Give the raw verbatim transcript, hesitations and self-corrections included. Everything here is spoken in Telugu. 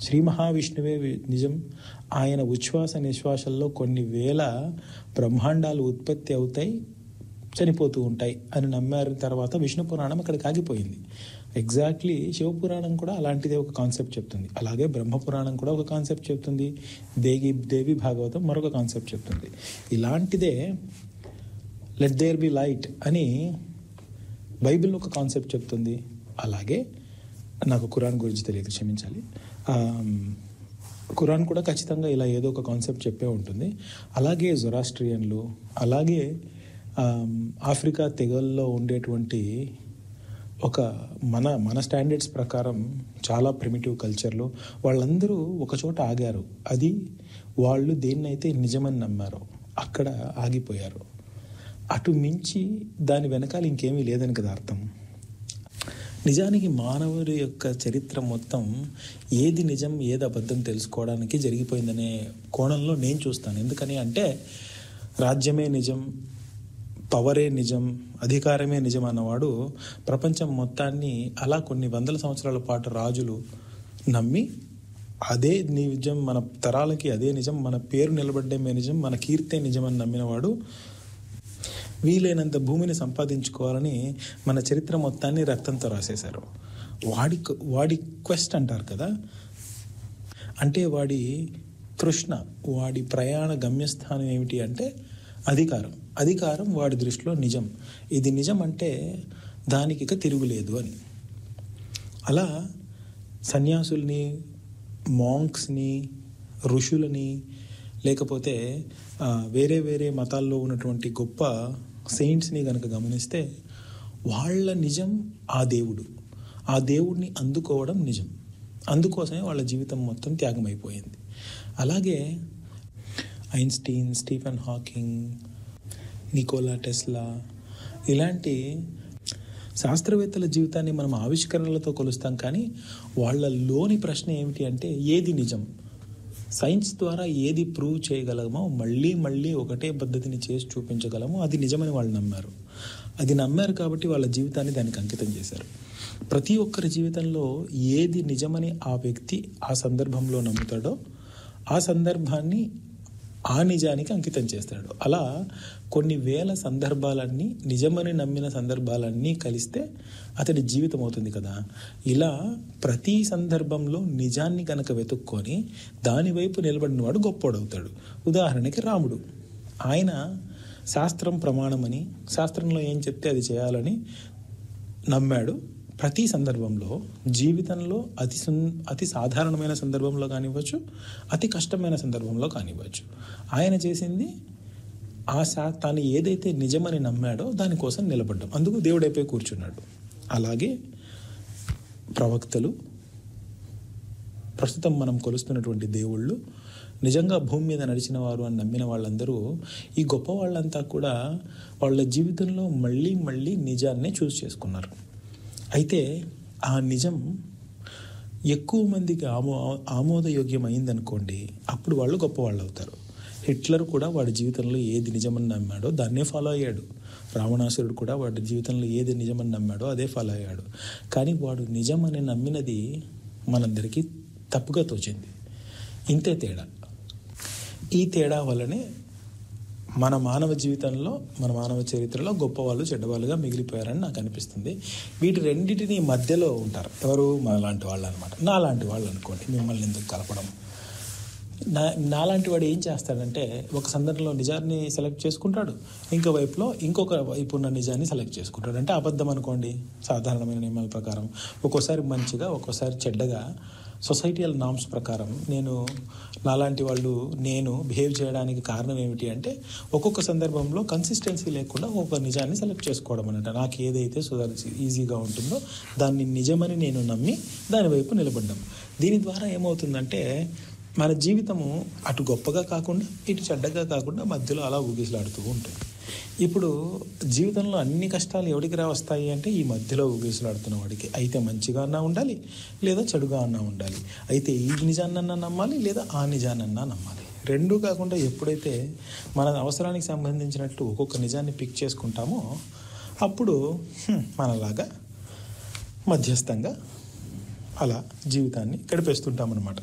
శ్రీ మహావిష్ణువే వి- నిజం. ఆయన ఉచ్ఛ్వాస నిశ్వాసల్లో కొన్ని వేల బ్రహ్మాండాలు ఉత్పత్తి అవుతాయి, చనిపోతూ ఉంటాయి అని నమ్మారు. తర్వాత విష్ణు పురాణం అక్కడికి ఆగిపోయింది. ఎగ్జాక్ట్లీ శివపురాణం కూడా అలాంటిదే ఒక కాన్సెప్ట్ చెప్తుంది. అలాగే బ్రహ్మపురాణం కూడా ఒక కాన్సెప్ట్ చెప్తుంది. దేవి దేవి భాగవతం మరొక కాన్సెప్ట్ చెప్తుంది. ఇలాంటిదే లెట్ దేర్ బి లైట్ అని బైబిల్ ఒక కాన్సెప్ట్ చెప్తుంది. అలాగే నాకు ఖురాన్ గురించి తెలియదు, క్షమించాలి. ఖురాన్ కూడా ఖచ్చితంగా ఇలా ఏదో ఒక కాన్సెప్ట్ చెప్పే ఉంటుంది. అలాగే జొరాస్ట్రియన్లు, అలాగే ఆఫ్రికా తెగల్లో ఉండేటువంటి ఒక మన మన స్టాండర్డ్స్ ప్రకారం చాలా ప్రిమిటివ్ కల్చర్లు, వాళ్ళందరూ ఒకచోట ఆగారు. అది వాళ్ళు దేన్నైతే నిజమని నమ్మారో అక్కడ ఆగిపోయారు. అటు మించి దాని వెనకాల ఇంకేమీ లేదని కదా అర్థం. నిజానికి మానవుడి యొక్క చరిత్ర మొత్తం ఏది నిజం ఏది అబద్ధం తెలుసుకోవడానికి జరిగిపోయిందనే కోణంలో నేను చూస్తాను. ఎందుకని అంటే రాజ్యమే నిజం, పవరే నిజం, అధికారమే నిజం అన్నవాడు ప్రపంచం మొత్తాన్ని అలా కొన్ని వందల సంవత్సరాల పాటు రాజులు నమ్మి అదే నిజం, మన తరాలకి అదే నిజం, మన పేరు నిలబడ్డమే నిజం, మన కీర్తే నిజం అని నమ్మినవాడు వీలైనంత భూమిని సంపాదించుకోవాలని మన చరిత్ర మొత్తాన్ని రక్తంతో రాసేశారు. వాడి వాడి క్వెస్ట్ అంటారు కదా, అంటే వాడి తృష్ణ, వాడి ప్రయాణ గమ్యస్థానం ఏమిటి అంటే అధికారం. అధికారం వాడి దృష్టిలో నిజం. ఇది నిజం అంటే దానికి ఇక తిరుగులేదు అని. అలా సన్యాసుల్ని, మాంక్స్ని, ఋషులని, లేకపోతే వేరే వేరే మతాల్లో ఉన్నటువంటి గొప్ప సెయింట్స్ని కనుక గమనిస్తే వాళ్ళ నిజం ఆ దేవుడు. ఆ దేవుడిని అందుకోవడం నిజం. అందుకోసమే వాళ్ళ జీవితం మొత్తం త్యాగమైపోయింది. అలాగే Einstein, Stephen Hawking, Nicola Tesla ఇలాంటి శాస్త్రవేత్తల జీవితాన్ని మనం ఆవిష్కరణలతో కొలుస్తాం. కానీ వాళ్ళలోని ప్రశ్న ఏమిటి అంటే ఏది నిజం? సైన్స్ ద్వారా ఏది ప్రూవ్ చేయగలమో మళ్ళీ మళ్ళీ ఒకటే పద్ధతిని చేసి చూపించగలమో అది నిజమని వాళ్ళు నమ్మారు. అది నమ్మారు కాబట్టి వాళ్ళ జీవితాన్ని దానికి అంకితం చేశారు. ప్రతి ఒక్కరి జీవితంలో ఏది నిజమని ఆ వ్యక్తి ఆ సందర్భంలో నమ్ముతాడో ఆ సందర్భాన్ని ఆ నిజానికి అంకితం చేస్తాడు. అలా కొన్ని వేల సందర్భాలన్నీ, నిజమని నమ్మిన సందర్భాలన్నీ కలిస్తే అతడి జీవితం అవుతుంది కదా. ఇలా ప్రతి సందర్భంలో నిజాన్ని కనుక వెతుక్కొని దానివైపు నిలబడినవాడు గొప్పోడవుతాడు. ఉదాహరణకి రాముడు. ఆయన శాస్త్రం ప్రమాణమని, శాస్త్రంలో ఏం చెప్తే అది చేయాలని నమ్మాడు. ప్రతి సందర్భంలో, జీవితంలో అతి సున్ అతి సాధారణమైన సందర్భంలో కానివ్వచ్చు, అతి కష్టమైన సందర్భంలో కానివ్వచ్చు, ఆయన చేసింది ఆ శా తాను ఏదైతే నిజమని నమ్మాడో దానికోసం నిలబడ్డం. అందుకు దేవుడైపోయి కూర్చున్నాడు. అలాగే ప్రవక్తలు, ప్రస్తుతం మనం కొలుస్తున్నటువంటి దేవుళ్ళు, నిజంగా భూమి మీద నడిచిన వారు అని నమ్మిన వాళ్ళందరూ, ఈ గొప్ప వాళ్ళంతా కూడా వాళ్ళ జీవితంలో మళ్ళీ మళ్ళీ నిజాన్నే చూస్ చేసుకున్నారు. అయితే ఆ నిజం ఎక్కువ మందికి ఆమో ఆమోదయోగ్యం అయిందనుకోండి, అప్పుడు వాళ్ళు గొప్పవాళ్ళు అవుతారు. హిట్లర్ కూడా వాడి జీవితంలో ఏది నిజమని నమ్మాడో దాన్నే ఫాలో అయ్యాడు. రావణాసురుడు కూడా వాడి జీవితంలో ఏది నిజమని నమ్మాడో అదే ఫాలో అయ్యాడు. కానీ వాడు నిజమని నమ్మినది మనందరికీ తప్పుగా తోచింది. ఇంతే తేడా. ఈ తేడా వల్లనే మన మానవ జీవితంలో, మన మానవ చరిత్రలో గొప్పవాళ్ళు చెడ్డవాళ్ళుగా మిగిలిపోయారని నాకు అనిపిస్తుంది. వీటి రెండింటినీ మధ్యలో ఉంటారు ఎవరు? మనలాంటి వాళ్ళు అనమాట. నాలాంటి వాళ్ళు అనుకోండి, మిమ్మల్ని ఎందుకు కలపడం. నా నాలాంటి వాడు ఏం చేస్తాడంటే ఒక సందర్భంలో నిజాన్ని సెలెక్ట్ చేసుకుంటాడు, ఇంకో వైపులో ఇంకొక వైపు ఉన్న నిజాన్ని సెలెక్ట్ చేసుకుంటాడు. అంటే అబద్ధం అనుకోండి, సాధారణమైన నియమాల ప్రకారం ఒక్కోసారి మంచిగా, ఒక్కోసారి చెడ్డగా, సొసైటియల్ నామ్స్ ప్రకారం నేను నాలాంటి వాళ్ళు నేను బిహేవ్ చేయడానికి కారణం ఏమిటి అంటే ఒక్కొక్క సందర్భంలో కన్సిస్టెన్సీ లేకుండా ఒక్కొక్క నిజాన్ని సెలెక్ట్ చేసుకోవడం అనమాట. నాకు ఏదైతే సుధారి ఈజీగా ఉంటుందో దాన్ని నిజమని నేను నమ్మి దాని వైపు నిలబడ్డాం. దీని ద్వారా ఏమవుతుందంటే మన జీవితము అటు గొప్పగా కాకుండా ఇటు చెడ్డగా కాకుండా మధ్యలో అలా ఊగిసలాడుతూ ఉంటుంది. ఇప్పుడు జీవితంలో అన్ని కష్టాలు ఎవరికి రా వస్తాయి అంటే ఈ మధ్యలో ఊగిసలాడుతున్న వాడికి. అయితే మంచిగా అన్నా ఉండాలి, లేదా చెడుగా అన్నా ఉండాలి. అయితే ఈ నిజాన్నన్నా నమ్మాలి, లేదా ఆ నిజాన్నన్నా నమ్మాలి. రెండూ కాకుండా ఎప్పుడైతే మన అవసరానికి సంబంధించినట్లు ఒక్కొక్క నిజాన్ని పిక్ చేసుకుంటామో అప్పుడు మనలాగా మధ్యస్థంగా అలా జీవితాన్ని గడిపేస్తుంటాం అన్నమాట.